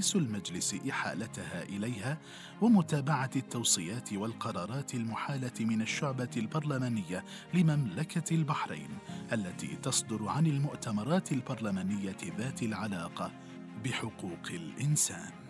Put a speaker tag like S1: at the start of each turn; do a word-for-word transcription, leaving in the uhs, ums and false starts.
S1: رئيس المجلس إحالتها إليها ومتابعة التوصيات والقرارات المحالة من الشعبة البرلمانية لمملكة البحرين التي تصدر عن المؤتمرات البرلمانية ذات العلاقة بحقوق الإنسان.